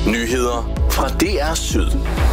Nyheder fra DR Syd.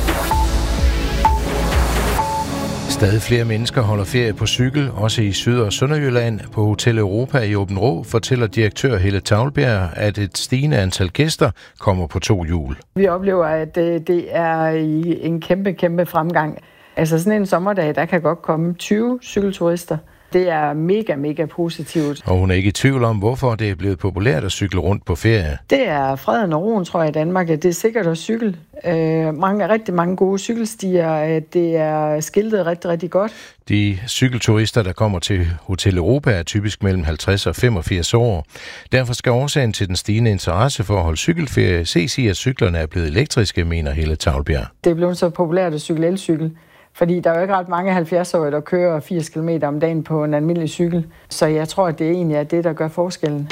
Stadig flere mennesker holder ferie på cykel, også i Syd- og Sønderjylland. På Hotel Europa i Aabenraa fortæller direktør Helle Taulbjerg, at et stigende antal gæster kommer på 2 hjul. Vi oplever, at det er i en kæmpe fremgang. Altså sådan en sommerdag, der kan godt komme 20 cykelturister. Det er mega positivt. Og hun er ikke i tvivl om, hvorfor det er blevet populært at cykle rundt på ferie. Det er freden og roen, tror jeg, i Danmark. Det er sikkert at cykle. Rigtig mange gode cykelstier. Det er skiltet rigtig godt. De cykelturister, der kommer til Hotel Europa, er typisk mellem 50 og 85 år. Derfor skal årsagen til den stigende interesse for at holde cykelferie ses i, at cyklerne er blevet elektriske, mener Helle Taulbjerg. Det er blevet så populært at cykle elcykel. Fordi der er jo ikke ret mange 70-årige, der kører 80 km om dagen på en almindelig cykel. Så jeg tror, at det egentlig er det, der gør forskellen.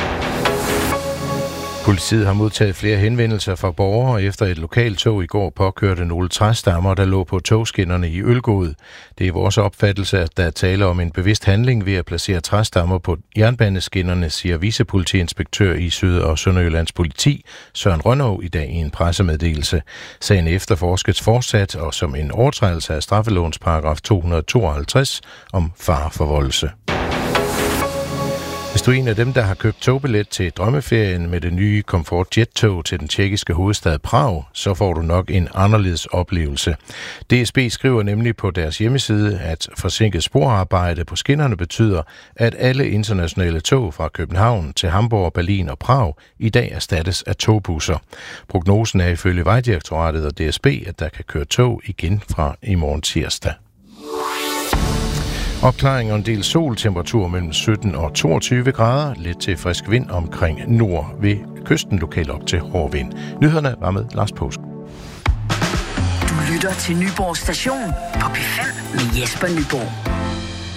Politiet har modtaget flere henvendelser fra borgere efter et lokaltog i går påkørte nogle træstammer, der lå på togskinnerne i Ølgod. Det er vores opfattelse, at der er tale om en bevidst handling ved at placere træstammer på jernbaneskinnerne, siger vicepolitiinspektør i Syd- og Sønderjyllands politi, Søren Rønnow, i dag i en pressemeddelelse. Sagen efterforskes fortsat og som en overtrædelse af straffelovens paragraf 252 om fareforvoldelse. Hvis du er en af dem, der har købt togbillet til drømmeferien med det nye Comfort Jet-tog til den tjekkiske hovedstad Prag, så får du nok en anderledes oplevelse. DSB skriver nemlig på deres hjemmeside, at forsinket sporarbejde på skinnerne betyder, at alle internationale tog fra København til Hamburg, Berlin og Prag i dag erstattes af togbusser. Prognosen er ifølge Vejdirektoratet og DSB, at der kan køre tog igen fra i morgen tirsdag. Opklaring og en del sol, temperatur mellem 17 og 22 grader, lidt til frisk vind omkring nord ved kysten, lokalt op til hård vind. Nyhederne var med Lars Påsk. Du lytter til Nyborg Station på P5 med Jesper Nyborg.